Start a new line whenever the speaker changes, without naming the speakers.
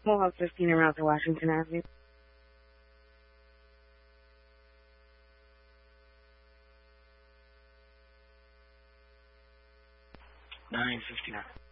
Mohawk 15 en route to Washington Avenue.
9:59.